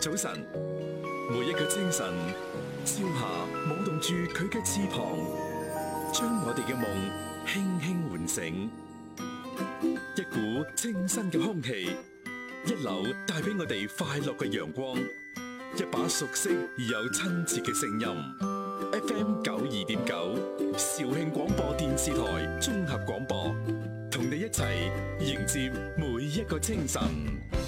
早晨，每一個清晨，朝霞舞動住佢嘅翅膀，將我哋嘅夢輕輕喚醒。一股清新嘅空氣，一縷帶俾我哋快樂嘅陽光，一把熟悉而又親切嘅聲音。FM 92.9，肇慶廣播電視台綜合廣播，同你一齊迎接每一個清晨。